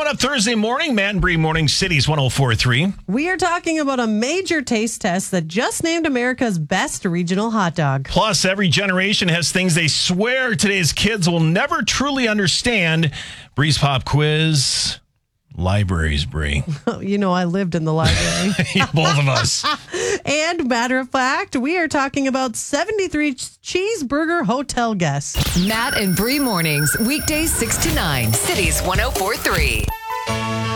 Coming up Thursday morning, Matt and Bree Morning Cities 104.3. We are talking about a major taste test that just named America's best regional hot dog. Plus, every generation has things they swear today's kids will never truly understand. Bree's Pop Quiz. Libraries, Bree. You know, I lived in the library. Both of us. And matter of fact, we are talking about 73 cheeseburger hotel guests. Matt and Bree Mornings, weekdays 6 to 9, Cities 104.3.